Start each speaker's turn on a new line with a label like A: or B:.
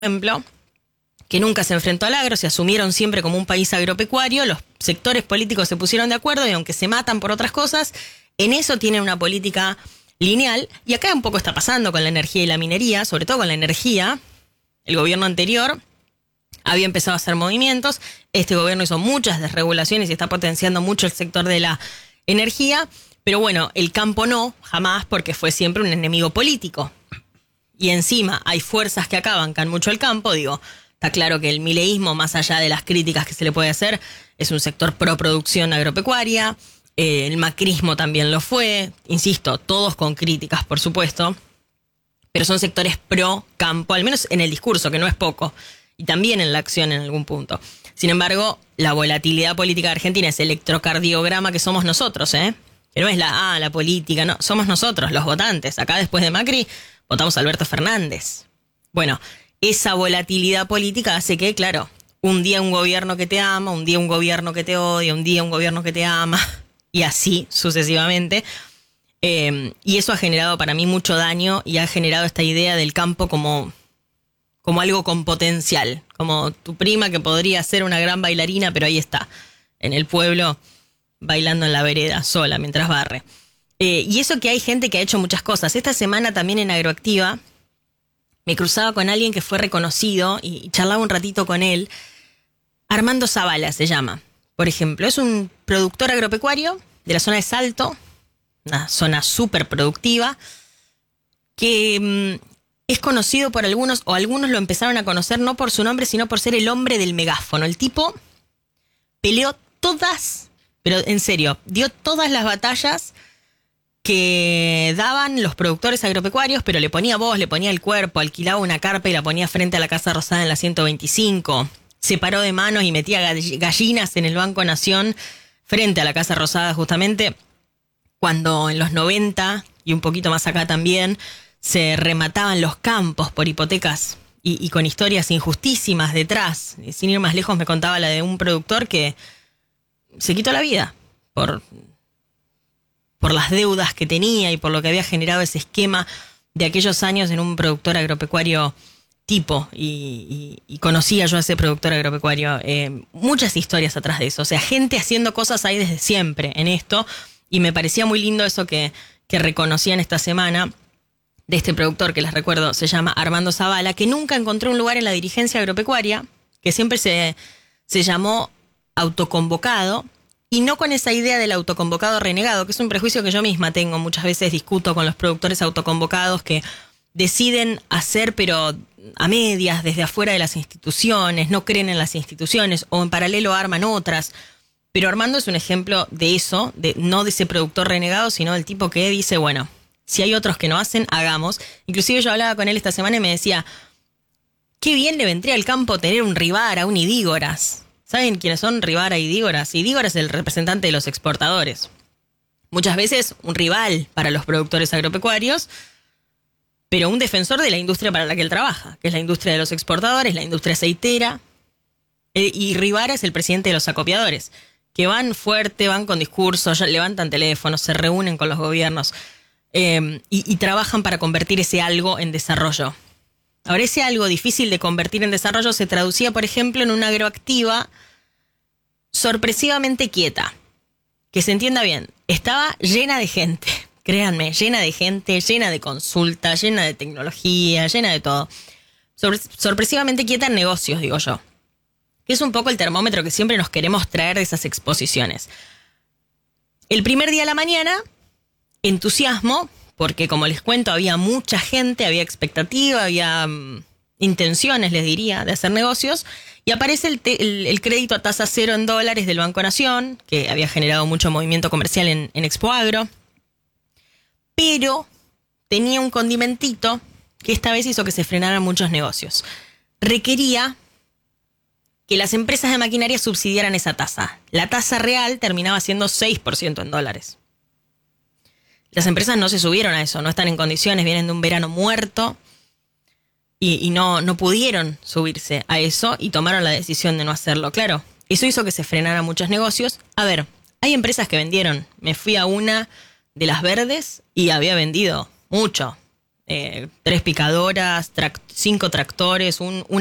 A: ejemplo, que nunca se enfrentó al agro, se asumieron siempre como un país agropecuario, los sectores políticos se pusieron de acuerdo y aunque se matan por otras cosas, en eso tienen una política lineal. Y acá un poco está pasando con la energía y la minería, sobre todo con la energía. El gobierno anterior había empezado a hacer movimientos, este gobierno hizo muchas desregulaciones y está potenciando mucho el sector de la energía, pero bueno, el campo no, jamás, porque fue siempre un enemigo político. Y encima hay fuerzas que acá bancan mucho el campo, digo, está claro que el mileísmo, más allá de las críticas que se le puede hacer, es un sector pro producción agropecuaria, el macrismo también lo fue, insisto, todos con críticas, por supuesto, pero son sectores pro campo, al menos en el discurso, que no es poco, y también en la acción en algún punto. Sin embargo, la volatilidad política de Argentina, ese electrocardiograma que somos nosotros, que no es la política, no, somos nosotros, los votantes. Acá después de Macri votamos a Alberto Fernández. Bueno, esa volatilidad política hace que, claro, un día un gobierno que te ama, un día un gobierno que te odia, un día un gobierno que te ama, y así sucesivamente. Y eso ha generado para mí mucho daño y ha generado esta idea del campo como algo con potencial, como tu prima que podría ser una gran bailarina, pero ahí está, en el pueblo, bailando en la vereda, sola, mientras barre. Y eso que hay gente que ha hecho muchas cosas. Esta semana también en Agroactiva me cruzaba con alguien que fue reconocido y charlaba un ratito con él. Armando Zavala se llama, por ejemplo. Es un productor agropecuario de la zona de Salto, una zona súper productiva, que es conocido por algunos, o algunos lo empezaron a conocer no por su nombre, sino por ser el hombre del megáfono. El tipo peleó todas, pero en serio, dio todas las batallas que daban los productores agropecuarios, pero le ponía voz, le ponía el cuerpo, alquilaba una carpa y la ponía frente a la Casa Rosada en la 125, se paró de manos y metía gallinas en el Banco Nación frente a la Casa Rosada, justamente cuando en los 90 y un poquito más acá también se remataban los campos por hipotecas y con historias injustísimas detrás. Sin ir más lejos me contaba la de un productor que se quitó la vida por las deudas que tenía y por lo que había generado ese esquema de aquellos años en un productor agropecuario tipo. Y conocía yo a ese productor agropecuario. Muchas historias atrás de eso. O sea, gente haciendo cosas ahí desde siempre en esto. Y me parecía muy lindo eso que reconocían esta semana de este productor, que les recuerdo, se llama Armando Zavala, que nunca encontró un lugar en la dirigencia agropecuaria, que siempre se llamó autoconvocado, y no con esa idea del autoconvocado renegado, que es un prejuicio que yo misma tengo. Muchas veces discuto con los productores autoconvocados que deciden hacer, pero a medias, desde afuera de las instituciones, no creen en las instituciones, o en paralelo arman otras. Pero Armando es un ejemplo de eso, no de ese productor renegado, sino del tipo que dice, bueno, si hay otros que no hacen, hagamos. Inclusive yo hablaba con él esta semana y me decía, qué bien le vendría al campo tener un Rivara, un Idígoras. ¿Saben quiénes son Rivara y Idígoras? Idígoras es el representante de los exportadores. Muchas veces un rival para los productores agropecuarios, pero un defensor de la industria para la que él trabaja, que es la industria de los exportadores, la industria aceitera. Y Rivara es el presidente de los acopiadores, que van fuerte, van con discursos, levantan teléfonos, se reúnen con los gobiernos y trabajan para convertir ese algo en desarrollo. Ahora, ese algo difícil de convertir en desarrollo se traducía, por ejemplo, en una agroactiva sorpresivamente quieta. Que se entienda bien, estaba llena de gente, créanme, llena de gente, llena de consultas, llena de tecnología, llena de todo. Sorpresivamente quieta en negocios, digo yo. Que es un poco el termómetro que siempre nos queremos traer de esas exposiciones. El primer día a la mañana, entusiasmo, porque como les cuento, había mucha gente, había expectativa, había intenciones, les diría, de hacer negocios, y aparece el crédito a tasa cero en dólares del Banco Nación, que había generado mucho movimiento comercial en Expo Agro, pero tenía un condimentito que esta vez hizo que se frenaran muchos negocios. Requería que las empresas de maquinaria subsidiaran esa tasa. La tasa real terminaba siendo 6% en dólares. Las empresas no se subieron a eso, no están en condiciones, vienen de un verano muerto y no pudieron subirse a eso y tomaron la decisión de no hacerlo. Claro, eso hizo que se frenaran muchos negocios. A ver, hay empresas que vendieron. Me fui a una de las verdes y había vendido mucho. 3 picadoras, 5 tractores, una